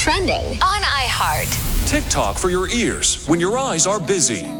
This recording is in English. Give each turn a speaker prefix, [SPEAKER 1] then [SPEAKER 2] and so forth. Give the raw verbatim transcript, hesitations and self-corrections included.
[SPEAKER 1] trending on iHeart.
[SPEAKER 2] TikTok for your ears when your eyes are busy.